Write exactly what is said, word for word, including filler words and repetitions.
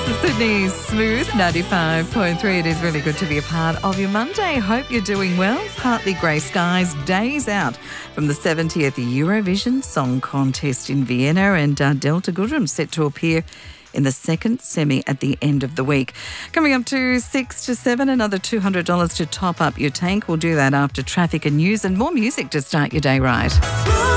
Sydney's Smooth ninety-five point three. It is really good to be a part of your Monday. Hope you're doing well. Partly grey skies, days out from the seventieth Eurovision Song Contest in Vienna, and uh, Delta Goodrem set to appear in the second semi at the end of the week. Coming up to six to seven, another two hundred dollars to top up your tank. We'll do that after traffic and news and more music to start your day right.